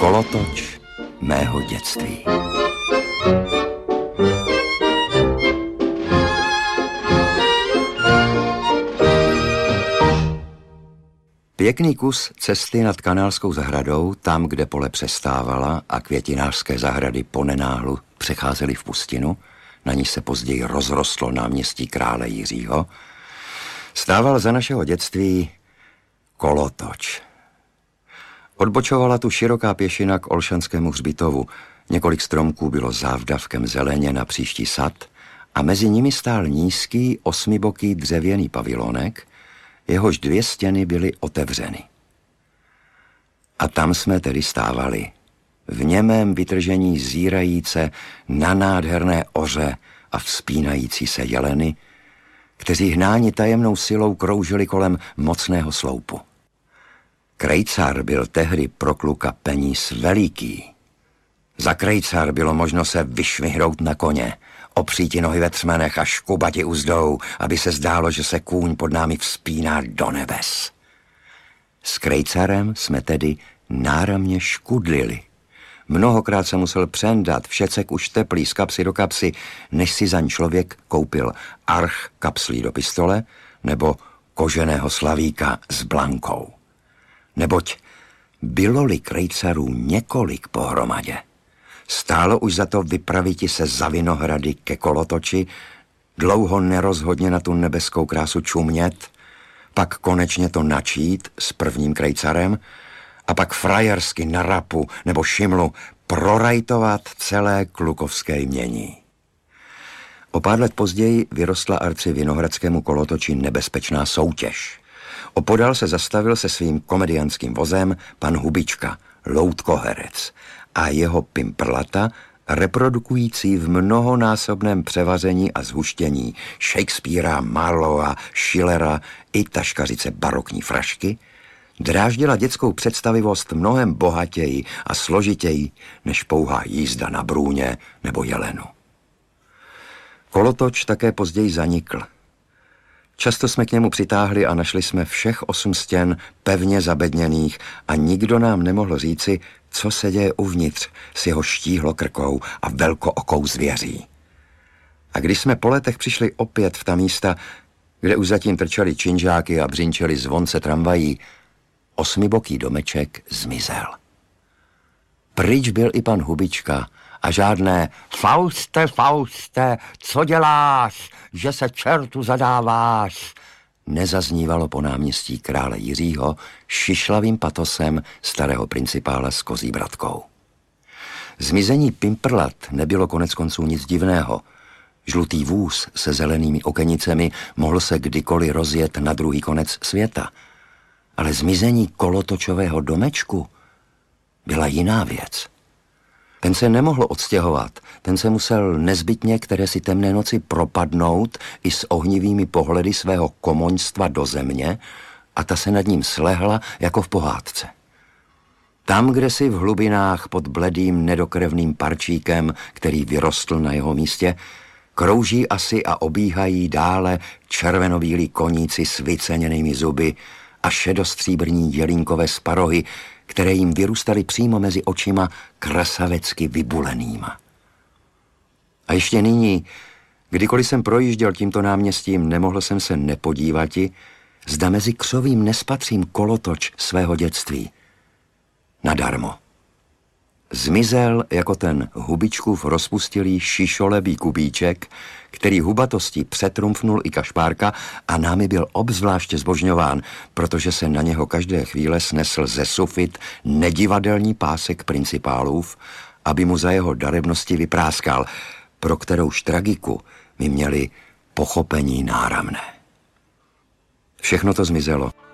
Kolotoč mého dětství. Pěkný kus cesty nad Kanálskou zahradou, tam, kde pole přestávala a květinářské zahrady ponenáhlu přecházely v pustinu, na níž se později rozrostlo náměstí krále Jiřího, stával za našeho dětství kolotoč. Odbočovala tu široká pěšina k Olšanskému hřbitovu. Několik stromků bylo závdavkem zeleně na příští sad a mezi nimi stál nízký osmiboký dřevěný pavilonek, jehož dvě stěny byly otevřeny. A tam jsme tedy stávali, v němém vytržení zírajíce na nádherné oře a vzpínající se jeleny, kteří hnáni tajemnou silou kroužili kolem mocného sloupu. Krejcar byl tehdy pro kluka peníz veliký. Za krejcar bylo možno se vyšvihnout na koně, opříti nohy ve třmenech a škubati uzdou, aby se zdálo, že se kůň pod námi vzpíná do nebes. S krejcarem jsme tedy náramně škudlili. Mnohokrát se musel přendat všecek už teplý z kapsy do kapsy, než si zaň člověk koupil arch kapslí do pistole nebo koženého slavíka s blankou. Neboť bylo-li krejcarů několik pohromadě, stálo už za to vypraviti se za Vinohrady ke Kolotoči, dlouho nerozhodně na tu nebeskou krásu čumět, pak konečně to načít s prvním krejcarem a pak frajersky na Rapu nebo Šimlu prorajtovat celé klukovské jmění. O pár let později vyrostla arci Vinohradskému Kolotoči nebezpečná soutěž. Opodál se zastavil se svým komediánským vozem pan Hubička, loutkoherec, a jeho pimprlata, reprodukující v mnohonásobném převaření a zhuštění Shakespearea, Marlowa, Schillera i taškařice barokní frašky, dráždila dětskou představivost mnohem bohatěji a složitěji než pouhá jízda na brůně nebo jelenu. Kolotoč také později zanikl. Často jsme k němu přitáhli a našli jsme všech 8 stěn pevně zabedněných a nikdo nám nemohl říci, co se děje uvnitř s jeho štíhlokrkou a velkookou zvěří. A když jsme po letech přišli opět v ta místa, kde už zatím trčeli činžáky a břinčeli zvonce tramvají, osmiboký domeček zmizel. Pryč byl i pan Hubička a žádné Fauste, Fauste, co děláš, že se čertu zadáváš, nezaznívalo po náměstí krále Jiřího šišlavým patosem starého principála s kozí bratkou. Zmizení pimprlat nebylo koneckonců nic divného. Žlutý vůz se zelenými okenicemi mohl se kdykoliv rozjet na druhý konec světa. Ale zmizení kolotočového domečku byla jiná věc. Ten se nemohl odstěhovat, ten se musel nezbytně které si temné noci propadnout i s ohnivými pohledy svého komoňstva do země a ta se nad ním slehla jako v pohádce. Tam, kde si v hlubinách pod bledým nedokrevným parčíkem, který vyrostl na jeho místě, krouží asi a obíhají dále červenobílí koníci s vyceněnými zuby a šedostříbrní jelínkové sparohy, které jim vyrůstaly přímo mezi očima krasavecky vybulenýma. A ještě nyní, kdykoliv jsem projížděl tímto náměstím, nemohl jsem se nepodívati, zda mezi křovím nespatřím kolotoč svého dětství. Nadarmo. Zmizel jako ten Hubičkův rozpustilý šišolebý kubíček, který hubatostí přetrumfnul i Kašpárka a námi byl obzvláště zbožňován, protože se na něho každé chvíle snesl ze sufit nedivadelní pásek principálův, aby mu za jeho darebnosti vypráskal, pro kterouž tragiku my měli pochopení náramné. Všechno to zmizelo.